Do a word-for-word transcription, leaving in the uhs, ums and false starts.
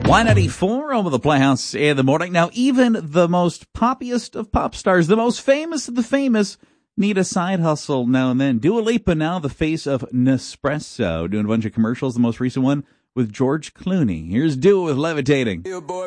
Y ninety-four over the Playhouse in the morning. Now, even the most poppiest of pop stars, the most famous of the famous, need a side hustle now and then. Dua Lipa, now the face of Nespresso, doing a bunch of commercials. The most recent one with George Clooney. Here's Dua with Levitating.